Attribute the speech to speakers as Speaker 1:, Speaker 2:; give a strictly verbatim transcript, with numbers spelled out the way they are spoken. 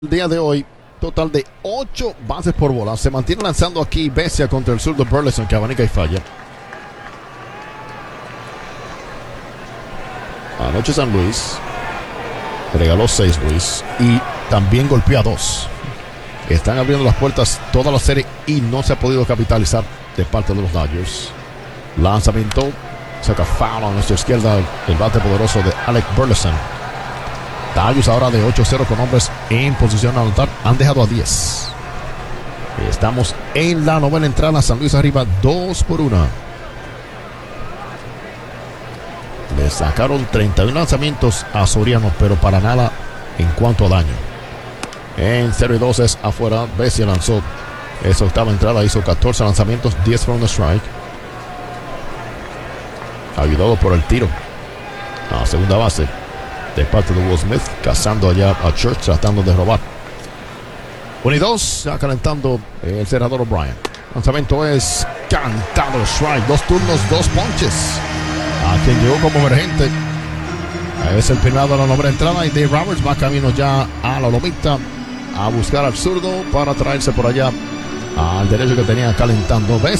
Speaker 1: El día de hoy, total de ocho bases por bola. Se mantiene lanzando aquí Becia contra el sur de Burleson, que abanica y falla. Anoche San Luis regaló seis, Luis, y también golpeó a dos. Están abriendo las puertas toda la serie y no se ha podido capitalizar de parte de los Dodgers. Lanzamiento, saca foul a nuestra izquierda el bate poderoso de Alec Burleson. Dodgers ahora de ocho cero con hombres en posición a anotar. Han dejado a diez. Estamos en la novena entrada. San Luis arriba dos por uno. Le sacaron treinta y uno lanzamientos a Soriano, pero para nada en cuanto a daño. En cero y dos es afuera. Becia lanzó esa octava entrada, hizo catorce lanzamientos, diez fueron de strike. Ayudado por el tiro a segunda base de parte de Will Smith, cazando allá a Church, tratando de robar. uno y dos, ya calentando el cerrador O'Brien. Lanzamiento es cantado, strike. Dos turnos, dos ponches. A quien llegó como emergente es el primero de la novena entrada, y Dave Roberts va camino ya a la lomita a buscar al zurdo para traerse por allá al derecho que tenía calentando. ¿Ves?